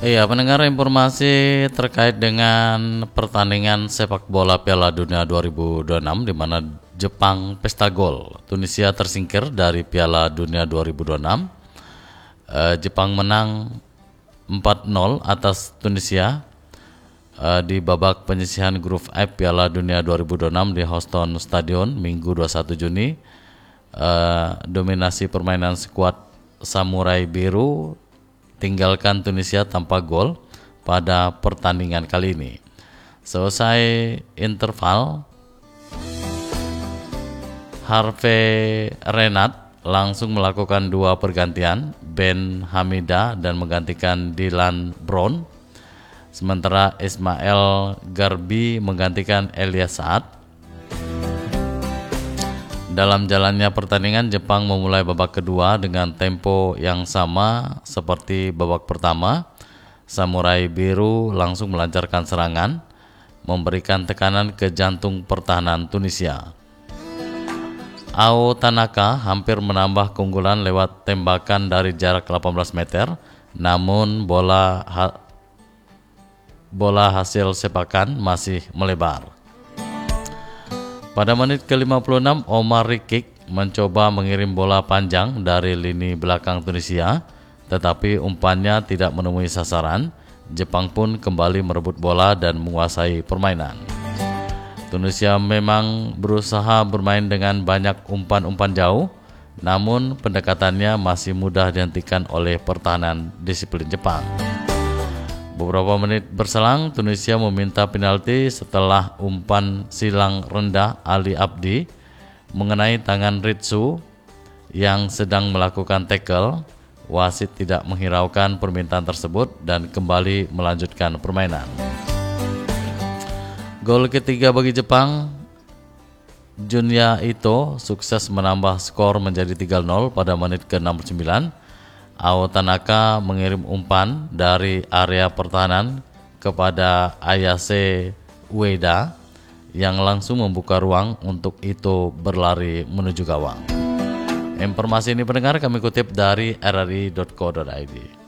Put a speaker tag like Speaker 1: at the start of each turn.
Speaker 1: Iya, pendengar, informasi terkait dengan pertandingan sepak bola Piala Dunia 2026 di mana Jepang pesta gol. Tunisia tersingkir dari Piala Dunia 2026. Jepang menang 4-0 atas Tunisia di babak penyisihan grup F Piala Dunia 2026 di Houston Stadion Minggu 21 Juni. Dominasi permainan skuad Samurai Biru tinggalkan Tunisia tanpa gol pada pertandingan kali ini. Selesai interval, Harvey Renat langsung melakukan dua pergantian, Ben Hamida dan menggantikan Dylan Brown, sementara Ismail Garbi menggantikan Elias Saad. Dalam jalannya pertandingan, Jepang memulai babak kedua dengan tempo yang sama seperti babak pertama. Samurai Biru langsung melancarkan serangan, memberikan tekanan ke jantung pertahanan Tunisia. Ao Tanaka hampir menambah keunggulan lewat tembakan dari jarak 18 meter, namun bola hasil sepakan masih melebar. Pada menit ke-56, Omar Rikik mencoba mengirim bola panjang dari lini belakang Tunisia, tetapi umpannya tidak menemui sasaran. Jepang pun kembali merebut bola dan menguasai permainan. Tunisia memang berusaha bermain dengan banyak umpan-umpan jauh, namun pendekatannya masih mudah dihentikan oleh pertahanan disiplin Jepang. Beberapa menit berselang, Tunisia meminta penalti setelah umpan silang rendah Ali Abdi mengenai tangan Ritsu yang sedang melakukan tackle. Wasit tidak menghiraukan permintaan tersebut dan kembali melanjutkan permainan. Gol ketiga bagi Jepang, Junya Ito sukses menambah skor menjadi 3-0 pada menit ke-69. Ao Tanaka mengirim umpan dari area pertahanan kepada Ayase Ueda yang langsung membuka ruang untuk Ito berlari menuju gawang. Informasi ini pendengar kami kutip dari rri.co.id.